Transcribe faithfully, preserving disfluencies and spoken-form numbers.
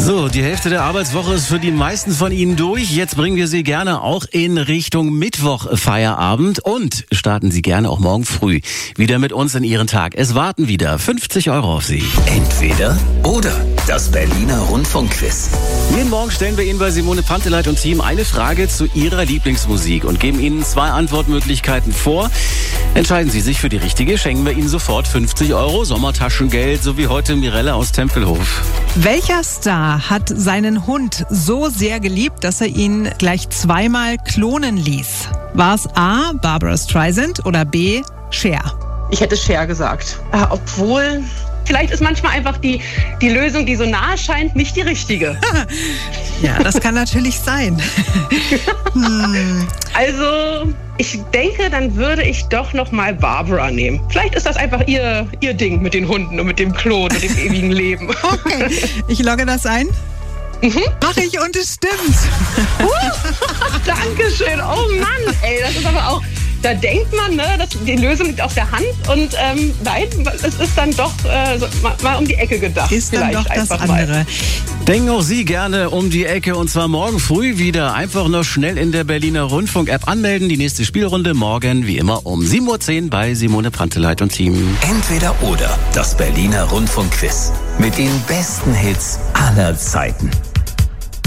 So, die Hälfte der Arbeitswoche ist für die meisten von Ihnen durch. Jetzt bringen wir Sie gerne auch in Richtung Mittwoch Feierabend und starten Sie gerne auch morgen früh wieder mit uns in Ihren Tag. Es warten wieder fünfzig Euro auf Sie. Entweder oder. Das Berliner Rundfunkquiz. Jeden Morgen stellen wir Ihnen bei Simone Panteleit und Team eine Frage zu Ihrer Lieblingsmusik und geben Ihnen zwei Antwortmöglichkeiten vor. Entscheiden Sie sich für die richtige, schenken wir Ihnen sofort fünfzig Euro Sommertaschengeld, so wie heute Mirella aus Tempelhof. Welcher Star hat seinen Hund so sehr geliebt, dass er ihn gleich zweimal klonen ließ? War es A. Barbra Streisand oder B. Cher? Ich hätte Cher gesagt. Äh, obwohl, vielleicht ist manchmal einfach die, die Lösung, die so nahe scheint, nicht die richtige. Ja, das kann natürlich sein. hm. Also, ich denke, dann würde ich doch noch mal Barbara nehmen. Vielleicht ist das einfach ihr, ihr Ding mit den Hunden und mit dem Klon und dem ewigen Leben. Okay, ich logge das ein. Mhm. Mach ich und es stimmt. Uh, Dankeschön. Oh Mann, ey, das ist aber auch... Da denkt man, ne, dass die Lösung liegt auf der Hand und ähm, nein, es ist dann doch äh, so, mal, mal um die Ecke gedacht. Ist dann doch das andere. Mal. Denken auch Sie gerne um die Ecke und zwar morgen früh wieder. Einfach noch schnell in der Berliner Rundfunk-App anmelden. Die nächste Spielrunde morgen wie immer um sieben Uhr zehn bei Simone Panteleit und Team. Entweder oder. Das Berliner Rundfunkquiz. Mit den besten Hits aller Zeiten.